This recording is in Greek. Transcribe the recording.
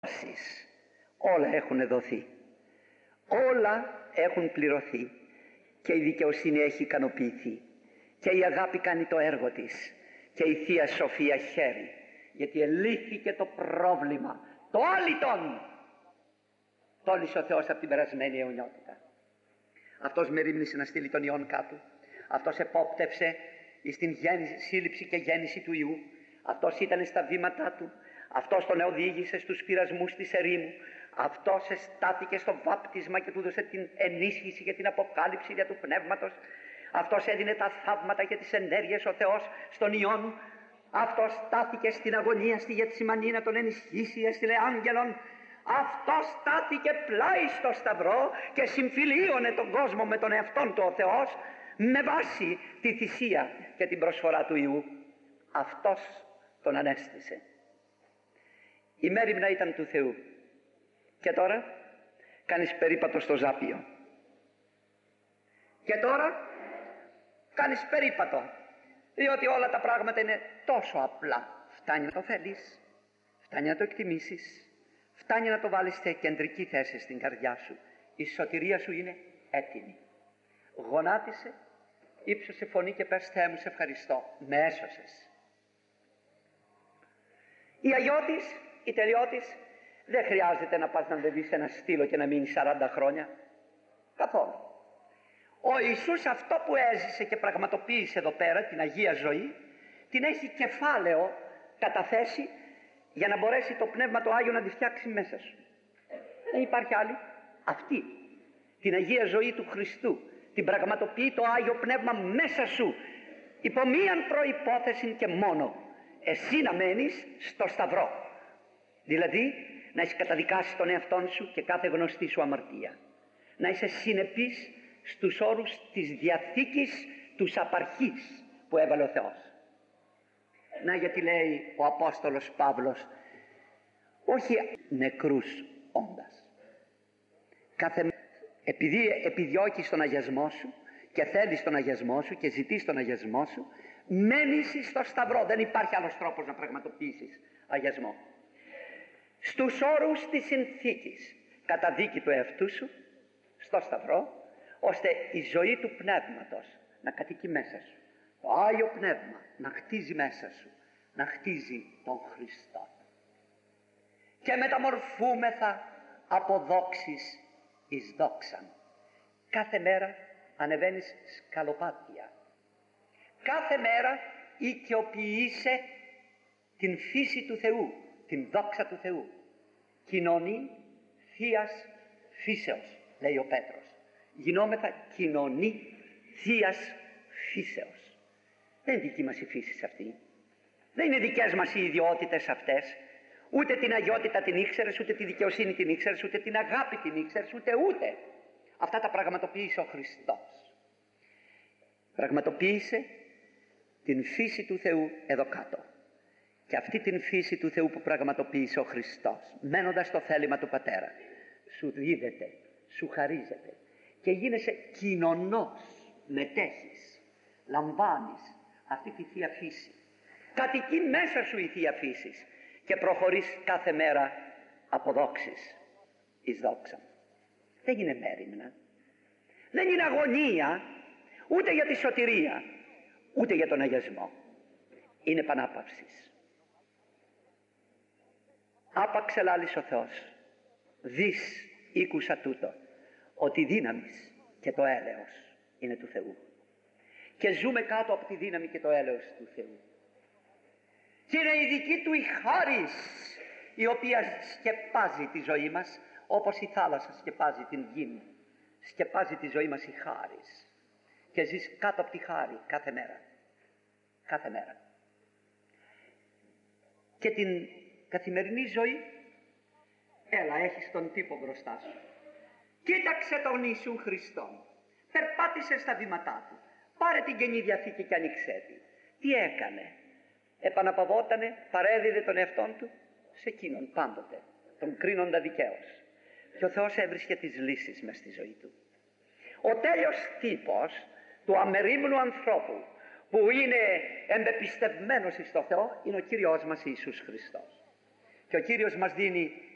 Όλα έχουν δοθεί, όλα έχουν πληρωθεί και η δικαιοσύνη έχει ικανοποιηθεί και η αγάπη κάνει το έργο της και η Θεία Σοφία χαίρει, γιατί ελύθηκε το πρόβλημα, το άλυτον τόλισε ο Θεός από την περασμένη αιωνιότητα. Αυτός μερίμνησε να στείλει τον Υιόν κάτω, αυτός επόπτευσε στην σύλληψη και γέννηση του Υιού, αυτός ήταν στα βήματά του, αυτός τον οδήγησε στους πειρασμούς της ερήμου, αυτός εστάθηκε στο βάπτισμα και του έδωσε την ενίσχυση και την αποκάλυψη για του Πνεύματος, αυτός έδινε τα θαύματα και τις ενέργειες ο Θεός στον Υιόν, αυτός στάθηκε στην αγωνία στη Γετσιμανή να τον ενισχύσει, έστειλε άγγελον, αυτός στάθηκε πλάι στο σταυρό και συμφιλίωνε τον κόσμο με τον εαυτόν του ο Θεός με βάση τη θυσία και την προσφορά του Υιού. Αυτός τον ανέστησε. Η μέριμνα ήταν του Θεού και τώρα κάνεις περίπατο στο Ζάπιο και τώρα κάνεις περίπατο, διότι όλα τα πράγματα είναι τόσο απλά. Φτάνει να το θέλεις, φτάνει να το εκτιμήσεις, φτάνει να το βάλεις σε κεντρική θέση στην καρδιά σου. Η σωτηρία σου είναι έτοιμη. Γονάτισε, ύψωσε φωνή και πες: Θεέ μου, σε ευχαριστώ, με έσωσες. Η αγιώτης, η τελειώτης, δεν χρειάζεται να πας να ανεβείς σε ένα στήλο και να μείνει 40 χρόνια. Καθόλου. Ο Ιησούς αυτό που έζησε και πραγματοποίησε εδώ πέρα, την Αγία Ζωή, την έχει κεφάλαιο καταθέσει για να μπορέσει το Πνεύμα το Άγιο να τη φτιάξει μέσα σου. Δεν υπάρχει άλλη. Αυτή την Αγία Ζωή του Χριστού την πραγματοποιεί το Άγιο Πνεύμα μέσα σου, υπό μίαν προϋπόθεση και μόνο: εσύ να μένεις στο σταυρό, δηλαδή να έχεις καταδικάσει τον εαυτόν σου και κάθε γνωστή σου αμαρτία, να είσαι συνεπής στους όρους της Διαθήκης τους απαρχής που έβαλε ο Θεός. Να γιατί λέει ο Απόστολος Παύλος, όχι νεκρούς όντας. Επειδή επιδιώκεις τον αγιασμό σου και θέλεις τον αγιασμό σου και ζητείς τον αγιασμό σου, μένεις στο σταυρό. Δεν υπάρχει άλλος τρόπος να πραγματοποιήσεις αγιασμό. Στους όρους της συνθήκης, κατά δίκη του εαυτού σου, στο σταυρό, ώστε η ζωή του Πνεύματος να κατοικεί μέσα σου. Το Άγιο Πνεύμα να χτίζει μέσα σου, να χτίζει τον Χριστό. Και μεταμορφούμεθα από δόξης εις δόξαν. Κάθε μέρα ανεβαίνεις σκαλοπάτια. Κάθε μέρα οικειοποιείσαι την φύση του Θεού, την δόξα του Θεού. Κοινωνή Θείας φύσεως, λέει ο Πέτρος. Γινόμεθα κοινωνή Θείας φύσεως. Δεν είναι δική μας η φύση αυτή. Δεν είναι δικές μας οι ιδιότητες αυτές. Ούτε την αγιότητα την ήξερες, ούτε τη δικαιοσύνη την ήξερες, ούτε την αγάπη την ήξερες, ούτε. Αυτά τα πραγματοποίησε ο Χριστός. Πραγματοποίησε την φύση του Θεού εδώ κάτω. Και αυτή την φύση του Θεού που πραγματοποίησε ο Χριστός, μένοντας στο θέλημα του Πατέρα, σου δίδεται, σου χαρίζεται και γίνεσαι κοινωνός, μετέχεις, λαμβάνεις αυτή τη Θεία Φύση. Κατοικεί μέσα σου η Θεία Φύση και προχωρείς κάθε μέρα από δόξης εις δόξα. Δεν είναι μέριμνα, δεν είναι αγωνία, ούτε για τη σωτηρία, ούτε για τον αγιασμό. Είναι επανάπαυσης. Άπαξ ελάλης ο Θεός, δις ήκουσα τούτο, ότι η δύναμης και το έλεος είναι του Θεού. Και ζούμε κάτω από τη δύναμη και το έλεος του Θεού. Και είναι η δική του η χάρις, η οποία σκεπάζει τη ζωή μας, όπως η θάλασσα σκεπάζει την γη. Σκεπάζει τη ζωή μας η χάρις. Και ζεις κάτω από τη χάρη κάθε μέρα. Κάθε μέρα. Και την καθημερινή ζωή, έλα, έχεις τον τύπο μπροστά σου. Κοίταξε τον Ιησού Χριστόν. Περπάτησε στα βήματά του. Πάρε την Καινή Διαθήκη και ανοίξε τη. Τι έκανε? Επαναπαυότανε, παρέδιδε τον εαυτόν του σε εκείνον πάντοτε, τον κρίνοντα δικαίως. Και ο Θεός έβρισκε τις λύσεις μες στη ζωή του. Ο τέλειος τύπος του αμερίμνου ανθρώπου που είναι εμπεπιστευμένος στο Θεό είναι ο Κύριος μας Ιησούς Χριστός. Και ο Κύριος μας δίνει